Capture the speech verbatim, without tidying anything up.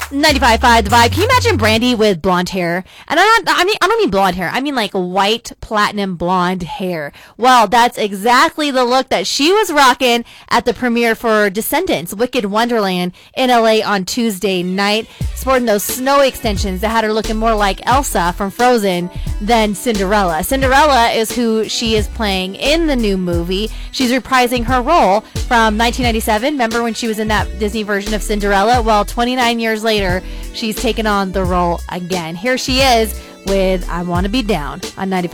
ninety-five point five The Vibe. Can you imagine Brandy with blonde hair? And I don't, I mean, I don't mean blonde hair. I mean like white platinum blonde hair. Well, that's exactly the look that she was rocking at the premiere for Descendants, Wicked Wonderland in L A on Tuesday night, sporting those snow extensions that had her looking more like Elsa from Frozen than Cinderella. Cinderella is who she is playing in the new movie. She's reprising her role from nineteen ninety-seven. Remember when she was in that Disney version of Cinderella? Well, twenty-nine years later, she's taken on the role again. Here she is with I Want to Be Down on ninety-five.